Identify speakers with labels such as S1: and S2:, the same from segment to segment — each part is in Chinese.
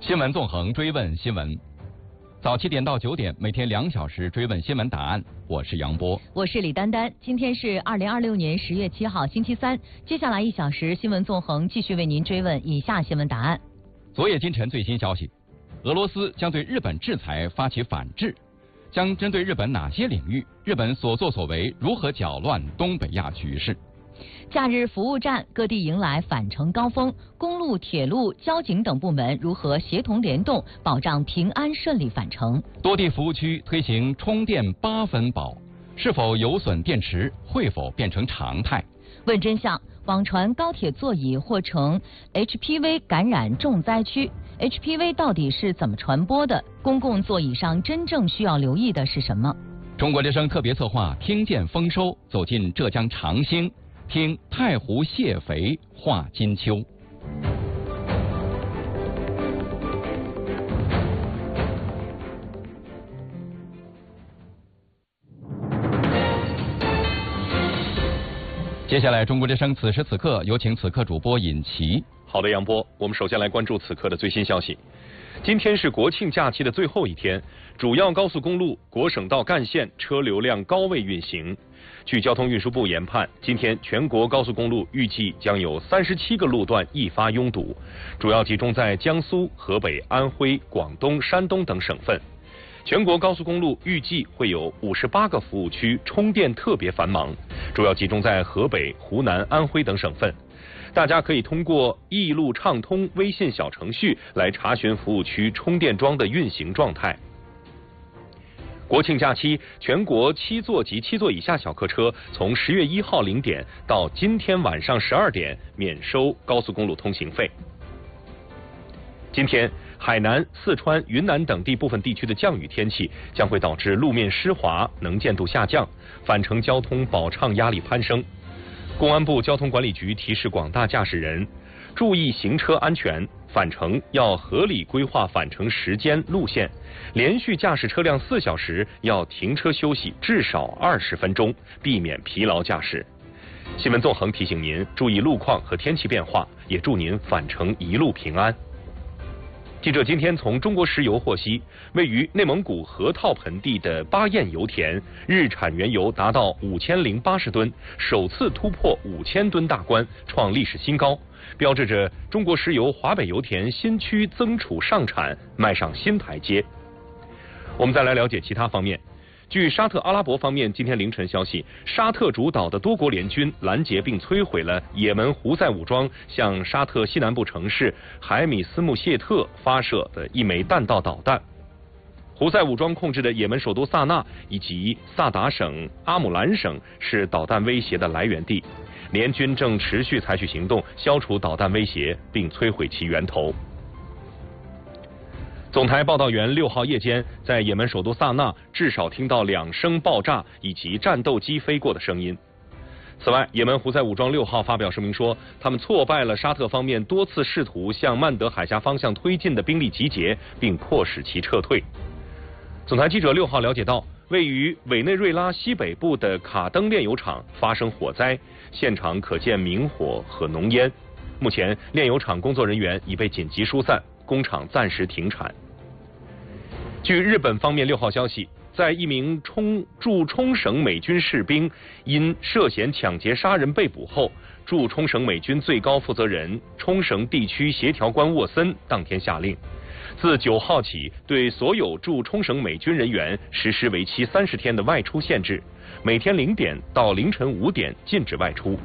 S1: 新闻纵横追问新闻，早7点到9点，每天2小时追问新闻答案。我是杨波，
S2: 我是李丹丹。今天是2026年10月7号，星期三。接下来1小时，新闻纵横继续为您追问以下新闻答案。
S1: 昨夜今晨最新消息，俄罗斯将对日本制裁发起反制，将针对日本哪些领域？日本所作所为如何搅乱东北亚局势？
S2: 假日服务站各地迎来返程高峰，公路、铁路、交警等部门如何协同联动，保障平安顺利返程？
S1: 多地服务区推行充电8分饱，是否有损电池？会否变成常态？
S2: 问真相，网传高铁座椅或成 HPV 感染重灾区。HPV 到底是怎么传播的？公共座椅上真正需要留意的是什么？
S1: 中国之声特别策划听见丰收，走进浙江长兴，听太湖蟹肥话金秋。接下来中国之声此时此刻有请此刻主播尹奇。
S3: 好的，杨波，我们首先来关注此刻的最新消息。今天是国庆假期的最后一天，主要高速公路、国省道干线车流量高位运行。据交通运输部研判，今天全国高速公路预计将有37个路段易发拥堵，主要集中在江苏、河北、安徽、广东、山东等省份。全国高速公路预计会有58个服务区充电特别繁忙，主要集中在河北、湖南、安徽等省份。大家可以通过易路畅通微信小程序来查询服务区充电桩的运行状态。国庆假期，全国7座及7座以下小客车从10月1号0点到今天晚上12点免收高速公路通行费。今天，海南、四川、云南等地部分地区的降雨天气将会导致路面湿滑、能见度下降，返程交通保畅压力攀升。公安部交通管理局提示广大驾驶人注意行车安全，返程要合理规划返程时间路线，连续驾驶车辆4小时要停车休息至少20分钟，避免疲劳驾驶。新闻纵横提醒您注意路况和天气变化，也祝您返程一路平安。记者今天从中国石油获悉，位于内蒙古河套盆地的巴彦油田日产原油达到5080吨，首次突破5000吨大关，创历史新高，标志着中国石油华北油田新区增储上产迈上新台阶。我们再来了解其他方面。据沙特阿拉伯方面今天凌晨消息，沙特主导的多国联军拦截并摧毁了也门胡塞武装向沙特西南部城市海米斯穆谢特发射的一枚弹道导弹。胡塞武装控制的也门首都萨那以及萨达省、阿姆兰省是导弹威胁的来源地，联军正持续采取行动消除导弹威胁并摧毁其源头。总台报道员6号夜间在也门首都萨那至少听到2声爆炸以及战斗机飞过的声音。此外，也门胡塞武装6号发表声明说，他们挫败了沙特方面多次试图向曼德海峡方向推进的兵力集结，并迫使其撤退。总台记者6号了解到，位于委内瑞拉西北部的卡登炼油厂发生火灾，现场可见明火和浓烟。目前，炼油厂工作人员已被紧急疏散，工厂暂时停产。据日本方面6号消息，在一名驻冲绳美军士兵因涉嫌抢劫杀人被捕后，驻冲绳美军最高负责人冲绳地区协调官沃森当天下令，自9号起对所有驻冲绳美军人员实施为期30天的外出限制，每天0点到凌晨5点禁止外出。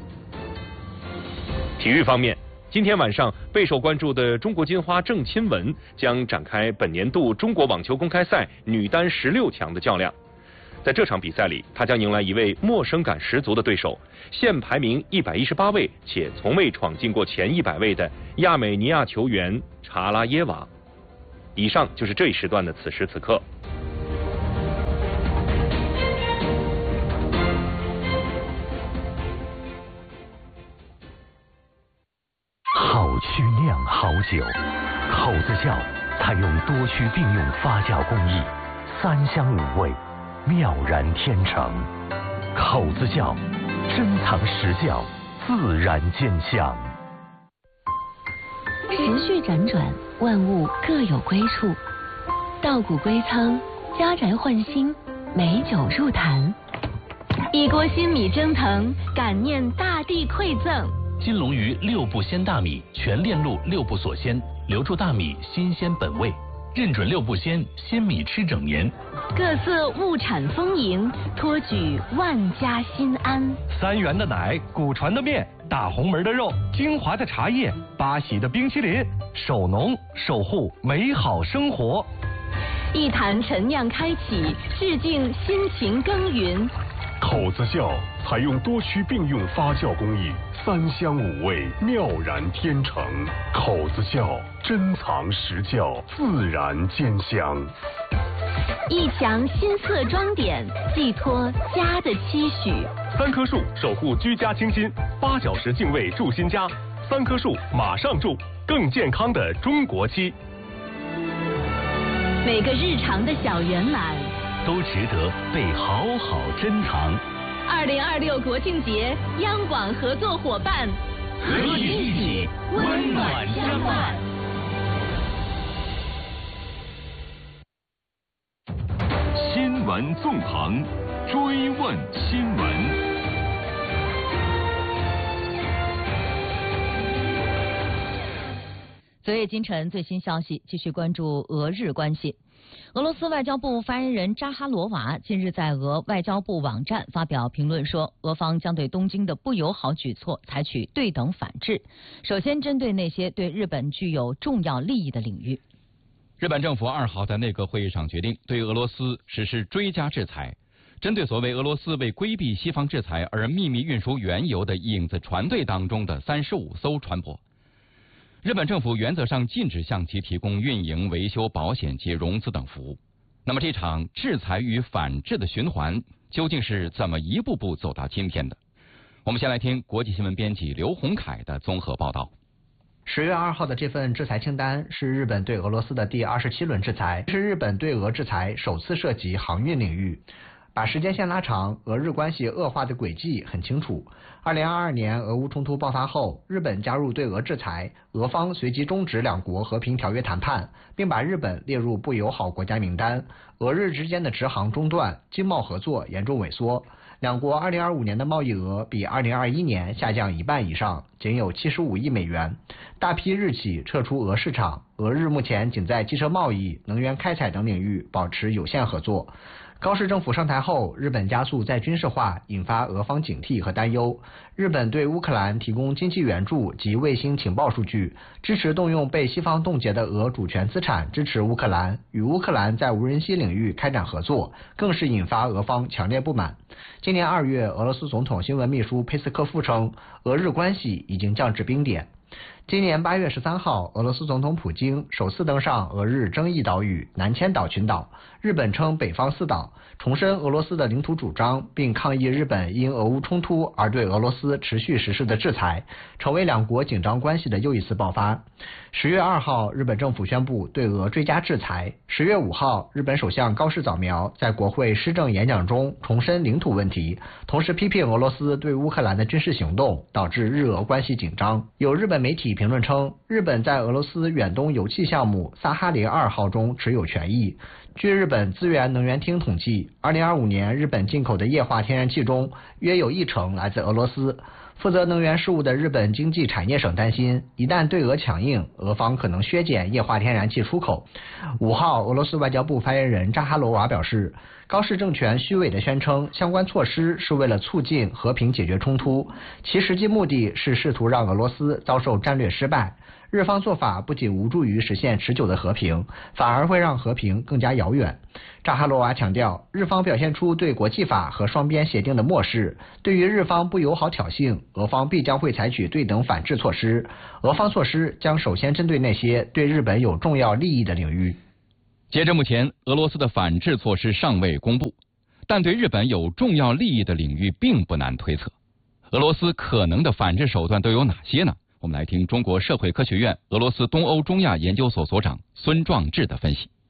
S3: 体育方面，今天晚上备受关注的中国金花郑钦文将展开本年度中国网球公开赛女单16强的较量。在这场比赛里，她将迎来一位陌生感十足的对手，现排名118位且从未闯进过前100位的亚美尼亚球员查拉耶娃。以上就是这一时段的此时此刻。
S4: 好曲酿好酒，口子窖采用多区并用发酵工艺，3香5味，妙然天成。口子窖珍藏实窖，自然见香。
S5: 时序辗转，万物各有归处。稻谷归仓，家宅换新，美酒入坛。一锅新米蒸腾，感念大地馈赠。
S6: 金龙鱼6步鲜大米，全链路6步锁鲜，留住大米新鲜本味，认准6步鲜，鲜米吃整年。
S5: 各色物产丰盈，托举万家心安。
S7: 3元的奶，古传的面，大红门的肉，精华的茶叶，八喜的冰淇淋，守农守护美好生活。
S5: 一坛陈酿开启，致敬辛勤耕耘。
S8: 口子窖采用多区并用发酵工艺，3香5味，妙然天成。口子窖珍藏实窖，自然兼香。
S5: 一墙新色装点，寄托家的期许。
S8: 3棵树守护居家清新，8小时净味住新家，3棵树马上住，更健康的中国期。
S5: 每个日常的小圆满
S6: 都值得被好好珍藏。
S5: 2026国庆节，央广合作伙伴，
S6: 和你一起温暖相伴。
S8: 新闻纵横，追问新闻。
S2: 昨夜今晨最新消息，继续关注俄日关系。俄罗斯外交部发言人扎哈罗娃近日在俄外交部网站发表评论说，俄方将对东京的不友好举措采取对等反制，首先针对那些对日本具有重要利益的领域。
S1: 日本政府2号在内阁会议上决定对俄罗斯实施追加制裁，针对所谓俄罗斯为规避西方制裁而秘密运输原油的影子船队当中的35艘船舶。日本政府原则上禁止向其提供运营、维修、保险及融资等服务。那么这场制裁与反制的循环究竟是怎么一步步走到今天的？我们先来听国际新闻编辑刘洪凯的综合报道。
S9: 10月2号的这份制裁清单是日本对俄罗斯的第27轮制裁，是日本对俄制裁首次涉及航运领域。把时间线拉长，俄日关系恶化的轨迹很清楚。2022年俄乌冲突爆发后，日本加入对俄制裁，俄方随即终止2国和平条约谈判，并把日本列入不友好国家名单。俄日之间的直航中断，经贸合作严重萎缩。2国2025年的贸易额比2021年下降1半以上，仅有75亿美元。大批日企撤出俄市场，俄日目前仅在汽车贸易、能源开采等领域保持有限合作。高市政府上台后，日本加速再军事化，引发俄方警惕和担忧。日本对乌克兰提供经济援助及卫星情报数据，支持动用被西方冻结的俄主权资产支持乌克兰，与乌克兰在无人机领域开展合作，更是引发俄方强烈不满。今年2月，俄罗斯总统新闻秘书佩斯科夫称，俄日关系已经降至冰点。今年8月13号，俄罗斯总统普京首次登上俄日争议岛屿南千岛群岛，日本称北方四岛，重申俄罗斯的领土主张，并抗议日本因俄乌冲突而对俄罗斯持续实施的制裁，成为2国紧张关系的又一次爆发。10月2号，日本政府宣布对俄追加制裁。10月5号，日本首相高市早苗在国会施政演讲中重申领土问题，同时批评俄罗斯对乌克兰的军事行动导致日俄关系紧张。有日本媒体评论称，日本在俄罗斯远东油气项目萨哈林2号中持有权益。据日本资源能源厅统计，2025年日本进口的液化天然气中约有1成来自俄罗斯。负责能源事务的日本经济产业省担心，一旦对俄强硬，俄方可能削减液化天然气出口。5号，俄罗斯外交部发言人扎哈罗娃表示，高市政权虚伪地宣称相关措施是为了促进和平解决冲突，其实际目的是试图让俄罗斯遭受战略失败。日方做法不仅无助于实现持久的和平，反而会让和平更加遥远。扎哈罗娃强调，日方表现出对国际法和双边协定的漠视，对于日方不友好挑衅，俄方必将会采取对等反制措施。俄方措施将首先针对那些对日本有重要利益的领域。
S1: 截至目前，俄罗斯的反制措施尚未公布，但对日本有重要利益的领域并不难推测。俄罗斯可能的反制手段都有哪些呢？我们来听中国社会科学院俄罗斯东欧中亚研究所所长孙壮志的分析。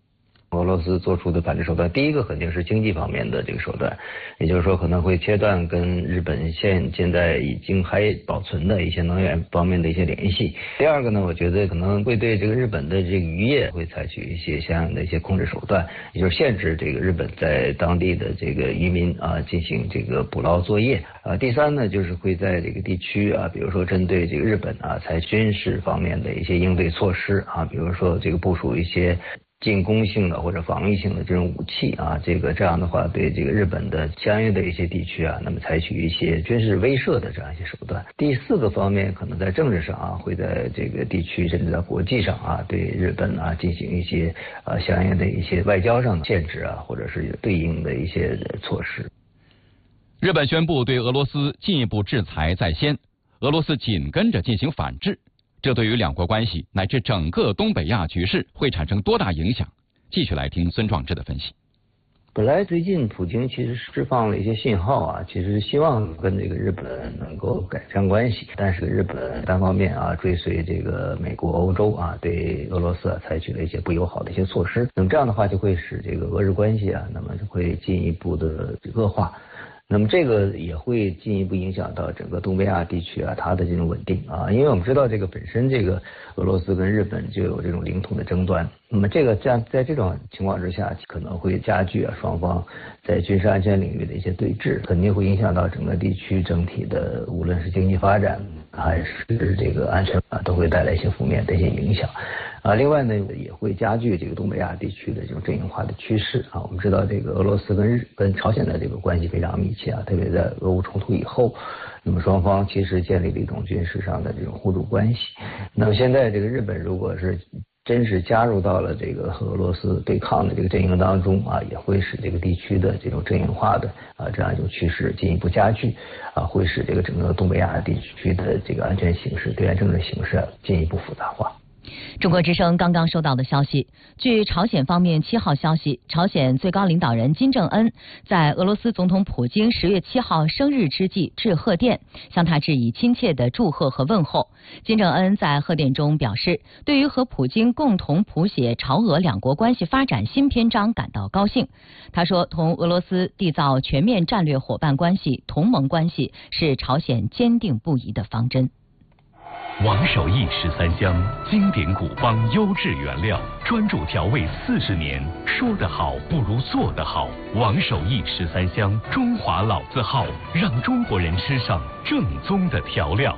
S10: 俄罗斯做出的反制手段，第一个肯定是经济方面的这个手段，也就是说可能会切断跟日本现在已经还保存的一些能源方面的一些联系。第二个呢，我觉得可能会对这个日本的这个渔业会采取一些相应的一些控制手段，也就是限制这个日本在当地的这个渔民进行这个捕捞作业。第三呢，就是会在这个地区比如说针对这个日本采取军事方面的一些应对措施比如说这个部署一些进攻性的或者防御性的这种武器这样的话对这个日本的相应的一些地区那么采取一些军事威慑的这样一些手段。第四个方面，可能在政治上会在这个地区甚至在国际上对日本进行一些相应的一些外交上的限制或者是对应的一些措施。
S1: 日本宣布对俄罗斯进一步制裁在先，俄罗斯紧跟着进行反制，这对于两国关系乃至整个东北亚局势会产生多大影响？继续来听孙壮志的分析。
S10: 本来最近普京其实释放了一些信号其实希望跟这个日本能够改善关系，但是日本单方面追随这个美国、欧洲对俄罗斯采取了一些不友好的一些措施，那么这样的话就会使这个俄日关系那么就会进一步的恶化。那么这个也会进一步影响到整个东北亚地区它的这种稳定因为我们知道这个本身这个俄罗斯跟日本就有这种领土的争端，那么这个在这种情况之下可能会加剧双方在军事安全领域的一些对峙，肯定会影响到整个地区整体的无论是经济发展还是这个安全都会带来一些负面的一些影响另外呢也会加剧这个东北亚地区的这种阵营化的趋势我们知道这个俄罗斯跟朝鲜的这个关系非常密切特别在俄乌冲突以后，那么双方其实建立了一种军事上的这种互助关系。那么现在这个日本如果是真是加入到了这个和俄罗斯对抗的这个阵营当中也会使这个地区的这种阵营化的这样一种趋势进一步加剧会使这个整个东北亚地区的这个安全形势、对外政治形势进一步复杂化。
S2: 中国之声刚刚收到的消息，据朝鲜方面7号消息，朝鲜最高领导人金正恩在俄罗斯总统普京10月7号生日之际致贺电，向他致以亲切的祝贺和问候。金正恩在贺电中表示，对于和普京共同谱写朝俄两国关系发展新篇章感到高兴。他说，同俄罗斯缔造全面战略伙伴关系、同盟关系是朝鲜坚定不移的方针。
S6: 王守义13香，经典古方，优质原料，专注调味40年。说得好不如做得好。王守义13香，中华老字号，让中国人吃上正宗的调料。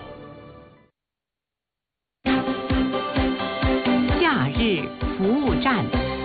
S11: 假日服务站。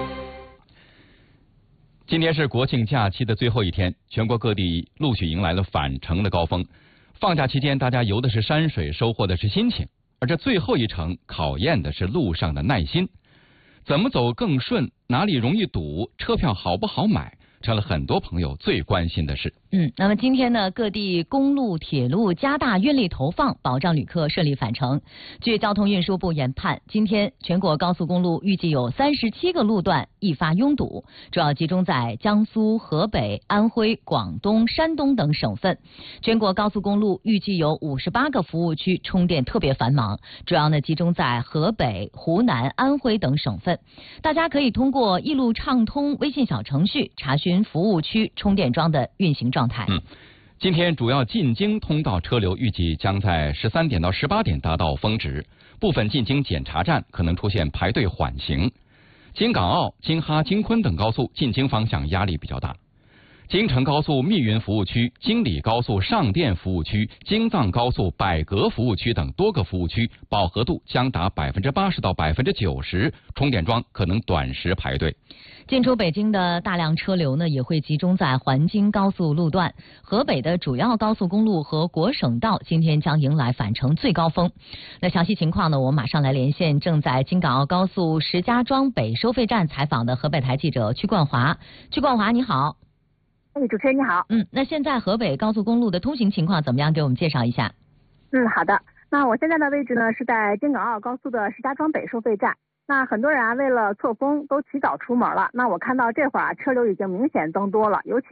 S1: 今天是国庆假期的最后一天，全国各地陆续迎来了返程的高峰。放假期间，大家游的是山水，收获的是心情。而这最后一程考验的是路上的耐心，怎么走更顺，哪里容易堵，车票好不好买，成了很多朋友最关心的事。
S2: 那么今天呢，各地公路、铁路加大运力投放，保障旅客顺利返程。据交通运输部研判，今天全国高速公路预计有37个路段易发拥堵，主要集中在江苏、河北、安徽、广东、山东等省份。全国高速公路预计有58个服务区充电特别繁忙，主要呢集中在河北、湖南、安徽等省份。大家可以通过一路畅通微信小程序查询服务区充电桩的运行状态。
S1: 今天主要进京通道车流预计将在13点到18点达到峰值，部分进京检查站可能出现排队缓行。京港澳、京哈、京昆等高速进京方向压力比较大。京承高速密云服务区、京礼高速上甸服务区、京藏高速百格服务区等多个服务区饱和度将达80%到90%，充电桩可能短时排队。
S2: 进出北京的大量车流呢，也会集中在环京高速路段。河北的主要高速公路和国省道今天将迎来返程最高峰。那详细情况呢，我们马上来连线正在京港澳高速石家庄北收费站采访的河北台记者曲冠华。曲冠华，你好。
S12: 主持人你好。
S2: 那现在河北高速公路的通行情况怎么样？给我们介绍一下。
S12: 好的。那我现在的位置呢是在京港澳高速的石家庄北收费站。那很多人为了错峰都起早出门了。那我看到这会儿车流已经明显增多了，尤其